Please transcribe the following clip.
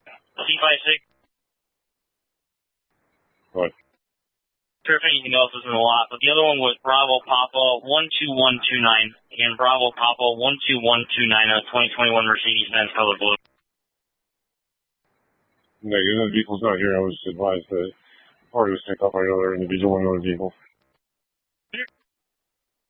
C56. What? Sure if anything else is in the lot, but the other one was Bravo Papa 12129. Again, Bravo Papa 12129, a 2021 Mercedes-Benz color blue. Negative, the vehicle's not here. I was advised that the party was picked up by another individual in another vehicle.